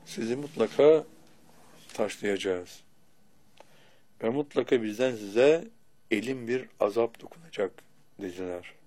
sizi mutlaka taşlayacağız. Ve mutlaka bizden size elin bir azap dokunacak dediler.